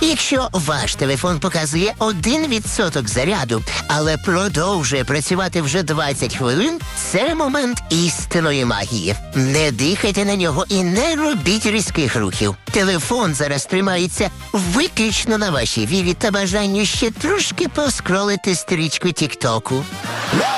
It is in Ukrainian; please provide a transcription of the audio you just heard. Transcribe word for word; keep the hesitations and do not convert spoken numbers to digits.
Якщо ваш телефон показує один відсоток заряду, але продовжує працювати вже двадцять хвилин, це момент істинної магії. Не дихайте на нього і не робіть різких рухів. Телефон зараз тримається виключно на вашій вірі та бажанню ще трошки поскролити стрічку Тік-Току.